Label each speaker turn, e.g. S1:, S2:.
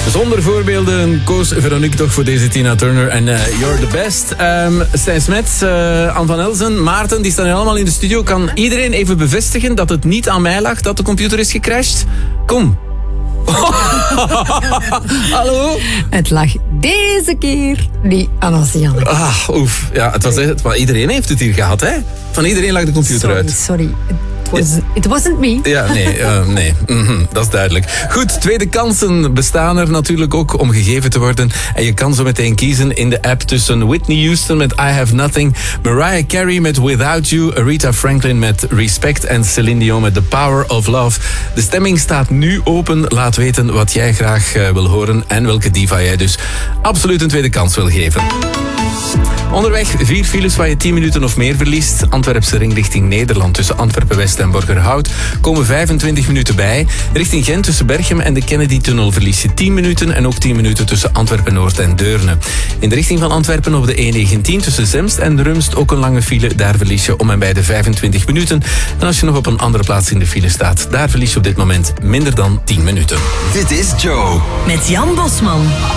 S1: Zonder voorbeelden koos Veronique toch voor deze Tina Turner en You're the Best. Stijn Smets, Anne van Elzen, Maarten, die staan hier allemaal in de studio. Kan iedereen even bevestigen dat het niet aan mij lag dat de computer is gecrashed? Kom. Hallo?
S2: Het lag deze keer niet aan Oceane.
S1: Oef. Ja, het was echt, maar iedereen heeft het hier gehad, hè? Van iedereen lag de computer uit.
S2: Sorry. It wasn't me.
S1: Ja, nee. Dat is duidelijk. Goed, tweede kansen bestaan er natuurlijk ook om gegeven te worden. En je kan zo meteen kiezen in de app tussen Whitney Houston met I Have Nothing, Mariah Carey met Without You, Aretha Franklin met Respect en Celine Dion met The Power of Love. De stemming staat nu open. Laat weten wat jij graag wil horen en welke diva jij dus absoluut een tweede kans wil geven. Onderweg 4 files waar je 10 minuten of meer verliest. Antwerpse ring richting Nederland tussen Antwerpen-West en Borgerhout komen 25 minuten bij. Richting Gent tussen Berchem en de Kennedy-tunnel verlies je 10 minuten en ook 10 minuten tussen Antwerpen-Noord en Deurne. In de richting van Antwerpen op de E19 tussen Zemst en Rumst ook een lange file. Daar verlies je om en bij de 25 minuten. En als je nog op een andere plaats in de file staat, daar verlies je op dit moment minder dan 10 minuten.
S3: Dit is Joe.
S4: Met Jan Bosman.